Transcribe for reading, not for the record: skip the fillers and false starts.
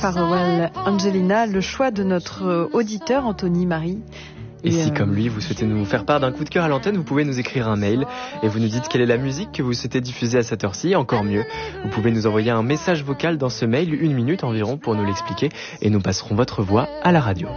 Farewell Angelina, le choix de notre auditeur Anthony Marie. Et si, comme lui, vous souhaitez nous faire part d'un coup de cœur à l'antenne, vous pouvez nous écrire un mail et vous nous dites quelle est la musique que vous souhaitez diffuser à cette heure-ci. Encore mieux, vous pouvez nous envoyer un message vocal dans ce mail, 1 minute environ, pour nous l'expliquer, et nous passerons votre voix à la radio.